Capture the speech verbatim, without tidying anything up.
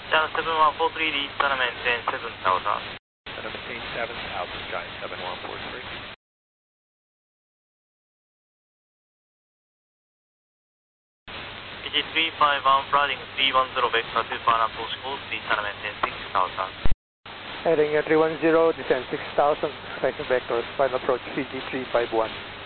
Channel seven one four three, reach Channel maintain seven thousand. Channel maintain seven thousand, Giant seven one four three. P G three five one, flying three one zero, vector two final approach course, reach Channel maintain six thousand. Heading three one zero, descend six thousand, expecting vectors, final approach C G three five one.